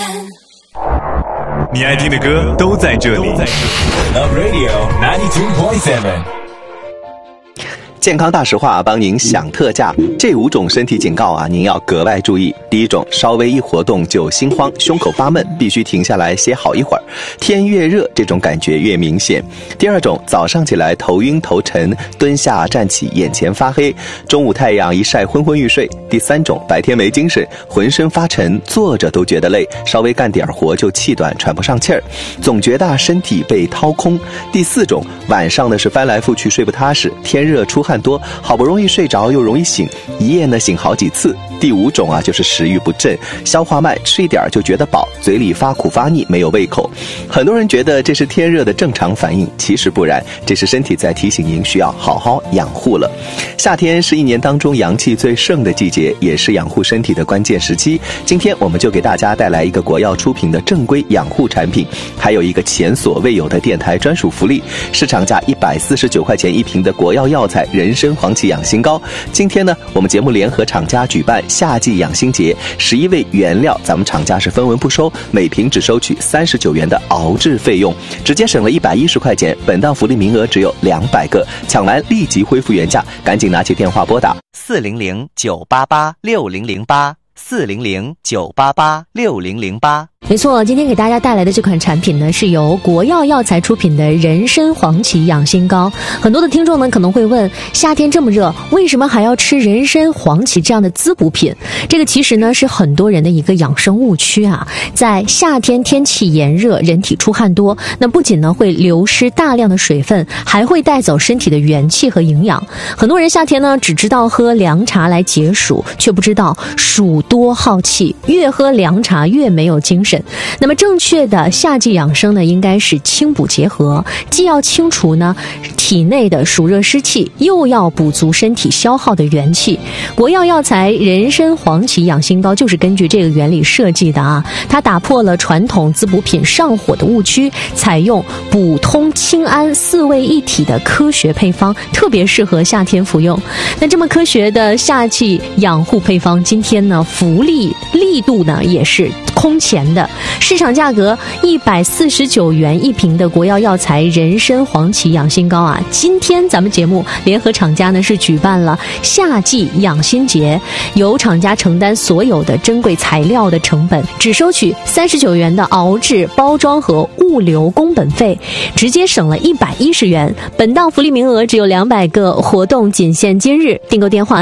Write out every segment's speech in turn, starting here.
你爱听的歌都在这里。Love Radio 92.7。 健康大实话帮您享特价，这5种身体警告啊，您要格外注意。第一种，稍微一活动就心慌，胸口发闷，必须停下来歇好一会儿，天越热这种感觉越明显。第二种，早上起来头晕头沉，蹲下站起眼前发黑，中午太阳一晒昏昏欲睡。第三种，白天没精神，浑身发沉，坐着都觉得累，稍微干点活就气短喘不上气儿，总觉得身体被掏空。第四种，晚上呢是翻来覆去睡不踏实，天热出汗多，好不容易睡着又容易醒，一夜呢醒好几次。第5种啊，就是食欲不振，消化慢，吃一点就觉得饱，嘴里发苦发腻，没有胃口。很多人觉得这是天热的正常反应，其实不然，这是身体在提醒您需要好好养护了。夏天是一年当中阳气最盛的季节，也是养护身体的关键时期。今天我们就给大家带来一个国药出品的正规养护产品，还有一个前所未有的电台专属福利，市场价149块钱一瓶的国药药材人参黄芪养心膏。今天呢，我们节目联合厂家举办夏季养心节，11味原料咱们厂家是分文不收，每瓶只收取39元的熬制费用，直接省了110块钱。本档福利名额只有200个，抢完立即恢复原价，赶紧拿起电话拨打 400-988-6008，400-988-6008。没错，今天给大家带来的这款产品呢，是由国药药材出品的人参黄芪养心膏。很多的听众呢可能会问，夏天这么热，为什么还要吃人参黄芪这样的滋补品？这个其实呢是很多人的一个养生误区啊。在夏天天气炎热，人体出汗多，那不仅呢会流失大量的水分，还会带走身体的元气和营养。很多人夏天呢只知道喝凉茶来解暑，却不知道暑多耗气，越喝凉茶越没有精神。那么正确的夏季养生呢，应该是清补结合，既要清除呢体内的暑热湿气，又要补足身体消耗的元气。国药药材人参黄芪养心膏就是根据这个原理设计的啊，它打破了传统滋补品上火的误区，采用补通清安4味一体的科学配方，特别适合夏天服用。那这么科学的夏季养护配方，今天呢福利力度呢也是空前的，市场价格149元一瓶的国药药材人参黄芪养心膏啊，今天咱们节目联合厂家呢是举办了夏季养心节，由厂家承担所有的珍贵材料的成本，只收取39元的熬制、包装和物流工本费，直接省了110元。本档福利名额只有200个，活动仅限今日，订购电话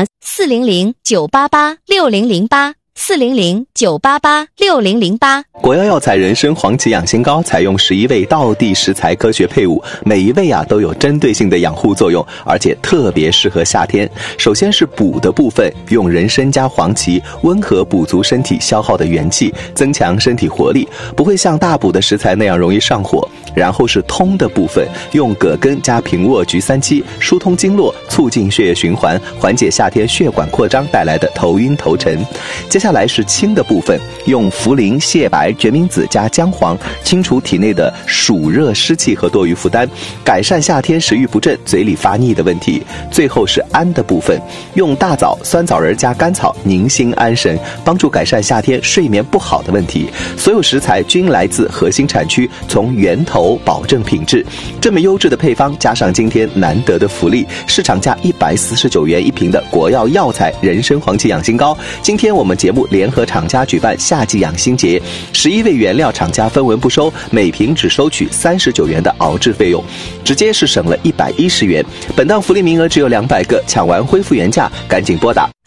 400-988-6008，400-988-6008。国药药材人参黄芪养心膏采用11味道地食材科学配伍，每一味啊都有针对性的养护作用，而且特别适合夏天。首先是补的部分，用人参加黄芪温和补足身体消耗的元气，增强身体活力，不会像大补的食材那样容易上火。然后是通的部分，用葛根加平卧菊3七疏通经络，促进血液循环，缓解夏天血管扩张带来的头晕头沉。接下来是清的部分，用茯苓、蟹白、决明子加姜黄，清除体内的暑热湿气和多余负担，改善夏天食欲不振、嘴里发腻的问题。最后是安的部分，用大枣、酸枣仁加甘草宁心安神，帮助改善夏天睡眠不好的问题。所有食材均来自核心产区，从源头保证品质。这么优质的配方，加上今天难得的福利，市场价149元一瓶的国药药材人参黄芪养心膏，今天我们节目联合厂家举办夏季养心节，11味原料厂家分文不收，每瓶只收取39元的熬制费用，直接是省了110元。本档福利名额只有200个，抢完恢复原价，赶紧拨打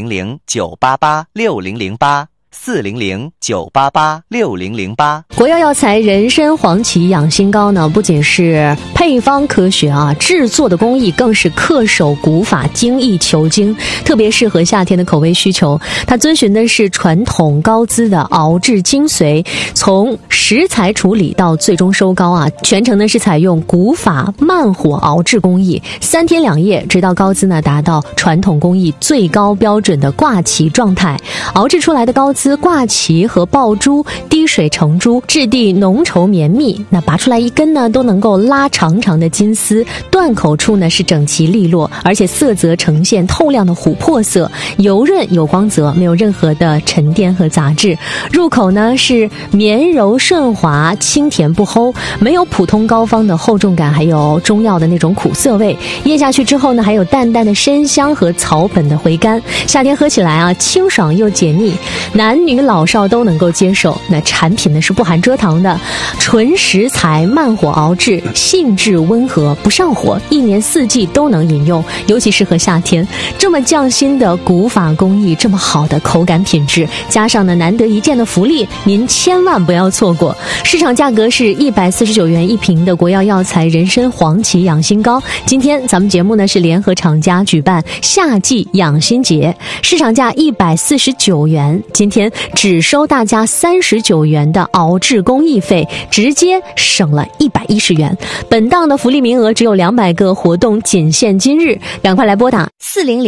400-988-6008，400-988-6008。国药药材人参黄芪养心膏呢，不仅是配方科学啊，制作的工艺更是恪守古法，精益求精，特别适合夏天的口味需求。它遵循的是传统高滋的熬制精髓，从食材处理到最终收膏啊，全程呢是采用古法慢火熬制工艺，3天2夜，直到膏滋呢达到传统工艺最高标准的挂起状态。熬制出来的膏滋丝、挂旗和爆珠，滴水成珠，质地浓稠绵密。那拔出来一根呢，都能够拉长长的金丝，断口处呢是整齐利落，而且色泽呈现透亮的琥珀色，油润有光泽，没有任何的沉淀和杂质。入口呢是绵柔顺滑，清甜不齁，没有普通膏方的厚重感，还有中药的那种苦涩味。咽下去之后呢，还有淡淡的参香和草本的回甘。夏天喝起来啊，清爽又解腻，男女老少都能够接受。那产品呢是不含蔗糖的，纯食材，慢火熬制，性质温和，不上火，1年4季都能饮用，尤其适合夏天。这么匠心的古法工艺，这么好的口感品质，加上呢难得一见的福利，您千万不要错过。市场价格是149元一瓶的国药药材人参黄芪养心膏。今天咱们节目呢是联合厂家举办夏季养心节，市场价149元，今天只收大家39元的熬制工艺费，直接省了110元。本档的福利名额只有200个，活动仅限今日，赶快来拨打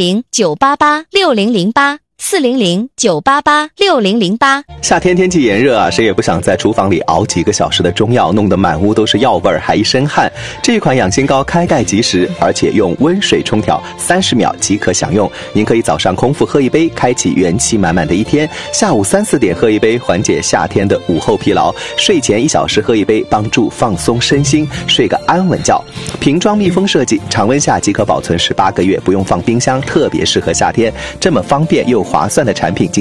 400-988-6008，400-988-6008。 夏天天气炎热啊，谁也不想在厨房里熬几个小时的中药，弄得满屋都是药味儿，还一身汗。这一款养心膏开盖即食，而且用温水冲调，30秒即可享用。您可以早上空腹喝一杯，开启元气满满的一天；下午3、4点喝一杯，缓解夏天的午后疲劳；睡前1小时喝一杯，帮助放松身心，睡个安稳觉。瓶装密封设计，常温下即可保存18个月，不用放冰箱，特别适合夏天。这么方便又划算的产品。